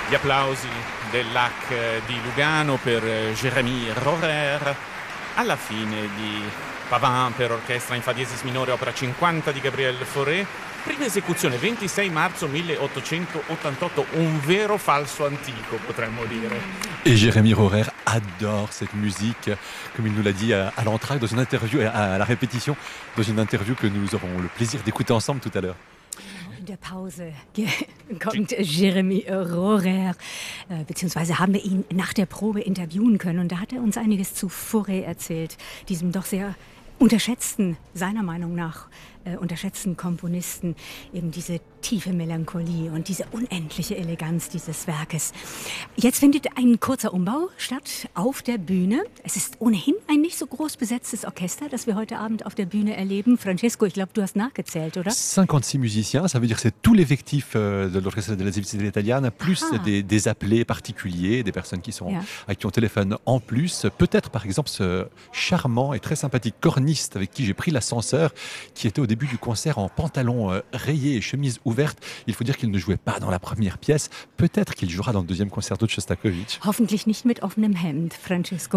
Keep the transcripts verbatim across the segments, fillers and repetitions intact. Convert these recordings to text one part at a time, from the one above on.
Gli applausi dell'A C di Lugano per Jérémy Rohrer, alla fine di Pavin per orchestra in fa diesis minore, opera cinquanta di Gabriel Fauré, prima esecuzione ventisei marzo milleottocentottantotto, un vero falso antico potremmo dire. Et Jérémy Rohrer adore cette musique, comme il nous l'a dit à, à l'entracte, dans une interview, à la répétition, dans une interview que nous aurons le plaisir d'écouter ensemble tout à l'heure. In der Pause kommt Jérémy Rohrer, beziehungsweise haben wir ihn nach der Probe interviewen können. Und da hat er uns einiges zu Fauré erzählt, diesem doch sehr unterschätzten, seiner Meinung nach, äh, unterschätzten Komponisten, eben diese tiefe Melancholie und diese unendliche Eleganz dieses Werkes. Jetzt findet ein kurzer Umbau statt auf der Bühne. Es ist ohnehin ein nicht so groß besetztes Orchester, das wir heute Abend auf der Bühne erleben. Francesco, ich glaube, du hast nachgezählt, oder? cinquante-six musiciens, ça veut dire que c'est tout l'effectif de l'Orchestra della Svizzera Italiana, plus ah. des, des appelés particuliers, des personnes qui sont, yeah. à qui on téléphone en plus. Peut-être, par exemple, ce charmant et très sympathique corniste avec qui j'ai pris l'ascenseur, qui était au début du concert en pantalon euh, rayé et chemise ouverte. Il faut dire qu'il ne jouait pas dans la première pièce. Peut-être qu'il jouera dans le deuxième concerto de Shostakovich. Hoffentlich nicht mit offenem Hemd, Francesco.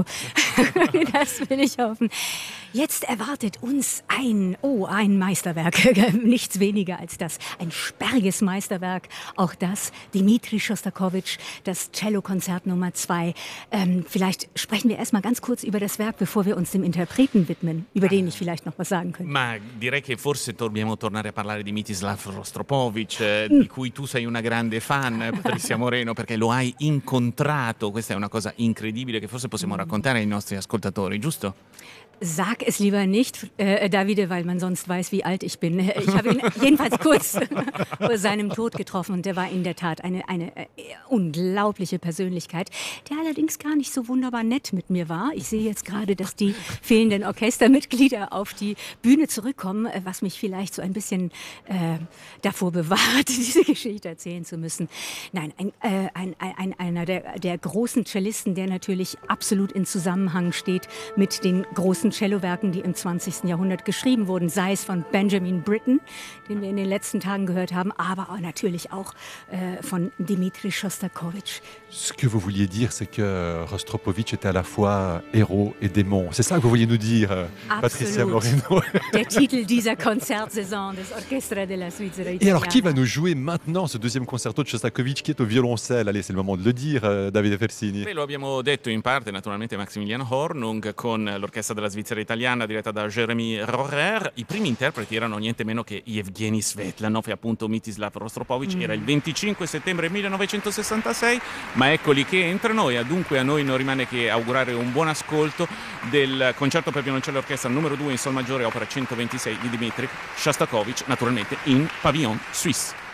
Das will ich hoffen. Jetzt erwartet uns ein, oh, ein Meisterwerk. Nichts weniger als das. Ein sperriges Meisterwerk. Auch das, Dmitri Schostakowitsch, das Cellokonzert Nummer zwei. Ähm, vielleicht sprechen wir erstmal ganz kurz über das Werk, bevor wir uns dem Interpreten widmen, über den ich vielleicht noch was sagen könnte. Ma direi che forse dobbiamo tornare a parlare di Mstislav Rostropovich, eh, mm. di cui tu sei una grande fan, Patrizia Moreno, perché lo hai incontrato. Questa è una cosa incredibile che forse possiamo raccontare ai nostri ascoltatori, giusto? Sag es lieber nicht, äh, Davide, weil man sonst weiß, wie alt ich bin. Ich habe ihn jedenfalls kurz vor seinem Tod getroffen und der war in der Tat eine, eine äh, unglaubliche Persönlichkeit, der allerdings gar nicht so wunderbar nett mit mir war. Ich sehe jetzt gerade, dass die fehlenden Orchestermitglieder auf die Bühne zurückkommen, was mich vielleicht so ein bisschen äh, davor bewahrt, diese Geschichte erzählen zu müssen. Nein, ein, äh, ein, ein, einer der, der großen Cellisten, der natürlich absolut in Zusammenhang steht mit den großen Cellowerken, die im zwanzigsten Jahrhundert geschrieben wurden, sei es von Benjamin Britten, den wir in den letzten Tagen gehört haben, aber auch natürlich auch äh, von Dmitri Schostakowitsch. Ce que vous vouliez dire, c'est que Rostropovich était à la fois héros et démon. C'est ça que vous vouliez nous dire, Absolut. Patrizia Moreno. Der Titel dieser Konzertsaison des Orchestra della Svizzera Italiana. Et alors, qui va nous jouer maintenant ce deuxième concerto de Shostakovich qui est au violoncelle? Allez, c'est le moment de le dire, Davide Fersini. Beh, lo abbiamo detto in parte, naturalmente, Maximilian Hornung con l'Orchestra della Svizzera Italiana diretta da Jérémy Rohrer. I primi interpreti erano niente meno che Evgeny Svetlanov e appunto Mstislav Rostropovich. Mm. Era il venticinque settembre millenovecentosessantasei, ma eccoli che entrano e dunque a noi non rimane che augurare un buon ascolto del concerto per violoncello e orchestra numero due in sol maggiore, opera centoventisei di Dmitri Shostakovich, naturalmente in Pavillon Suisse.